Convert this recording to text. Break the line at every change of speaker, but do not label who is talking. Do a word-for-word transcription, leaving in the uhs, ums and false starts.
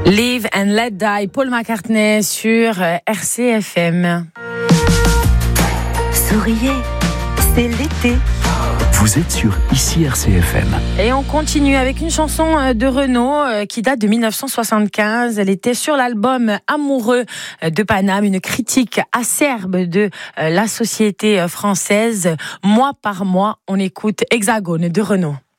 Live and Let Die, Paul McCartney sur R C F M.
Souriez, c'est l'été.
Vous êtes sur Ici R C F M.
Et on continue avec une chanson de Renaud qui date de dix-neuf cent soixante-quinze. Elle était sur l'album Amoureux de Paname, une critique acerbe de la société française. Mois par mois, on écoute Hexagone de Renaud.